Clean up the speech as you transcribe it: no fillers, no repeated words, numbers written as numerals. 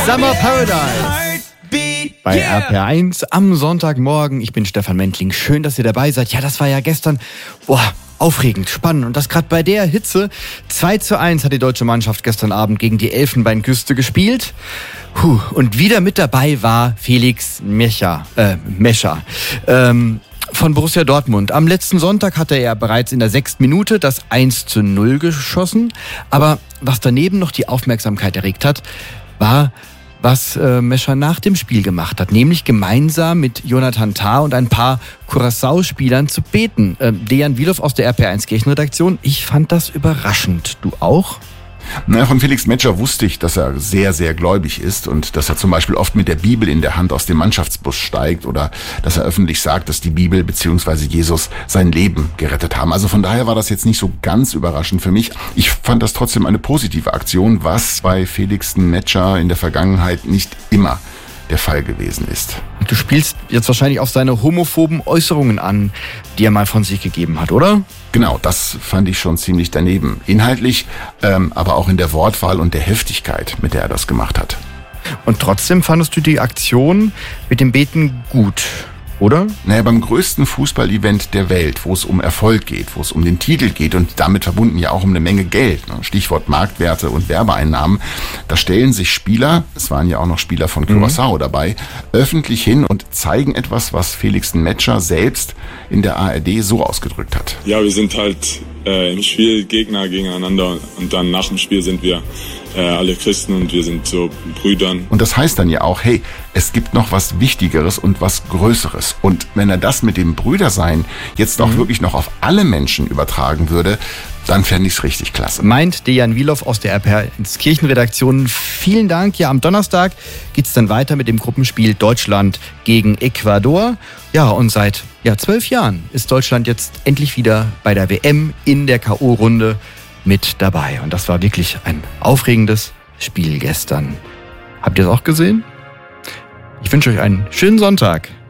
Summer Paradise bei RPR1 am Sonntagmorgen. Ich bin Stefan Mentling. Schön, dass ihr dabei seid. Ja, das war ja gestern aufregend, spannend. Und das gerade bei der Hitze. 2:1 hat die deutsche Mannschaft gestern Abend gegen die Elfenbeinküste gespielt. Und wieder mit dabei war Felix Mescher. Von Borussia Dortmund. Am letzten Sonntag hatte er bereits in der 6. Minute das 1:0 geschossen. Aber was daneben noch die Aufmerksamkeit erregt hat, war, was Mescher nach dem Spiel gemacht hat. Nämlich gemeinsam mit Jonathan Tah und ein paar Curaçao-Spielern zu beten. Dejan Wilow aus der RPR1 Kirchenredaktion. Ich fand das überraschend. Du auch? Naja, von Felix Metscher wusste ich, dass er sehr, sehr gläubig ist und dass er zum Beispiel oft mit der Bibel in der Hand aus dem Mannschaftsbus steigt oder dass er öffentlich sagt, dass die Bibel bzw. Jesus sein Leben gerettet haben. Also von daher war das jetzt nicht so ganz überraschend für mich. Ich fand das trotzdem eine positive Aktion, was bei Felix Metscher in der Vergangenheit nicht immer der Fall gewesen ist. Du spielst jetzt wahrscheinlich auf seine homophoben Äußerungen an, die er mal von sich gegeben hat, oder? Genau, das fand ich schon ziemlich daneben. Inhaltlich, aber auch in der Wortwahl und der Heftigkeit, mit der er das gemacht hat. Und trotzdem fandest du die Aktion mit dem Beten gut, oder? Naja, beim größten Fußball-Event der Welt, wo es um Erfolg geht, wo es um den Titel geht und damit verbunden ja auch um eine Menge Geld, Stichwort Marktwerte und Werbeeinnahmen, da stellen sich Spieler, es waren ja auch noch Spieler von Curaçao dabei, öffentlich hin und zeigen etwas, was Felix Metscher selbst in der ARD so ausgedrückt hat. Ja, wir sind halt im Spiel Gegner gegeneinander und dann nach dem Spiel sind wir alle Christen und wir sind so Brüdern. Und das heißt dann ja auch, hey, es gibt noch was Wichtigeres und was Größeres. Und wenn er das mit dem Brüdersein jetzt auch wirklich noch auf alle Menschen übertragen würde, dann fände ich es richtig klasse. Meint Dejan Wilow aus der RPR1 Kirchenredaktion. Vielen Dank. Ja, am Donnerstag geht's dann weiter mit dem Gruppenspiel Deutschland gegen Ecuador. Ja, und seit 12 Jahren ist Deutschland jetzt endlich wieder bei der WM in der K.O.-Runde mit dabei. Und das war wirklich ein aufregendes Spiel gestern. Habt ihr es auch gesehen? Ich wünsche euch einen schönen Sonntag.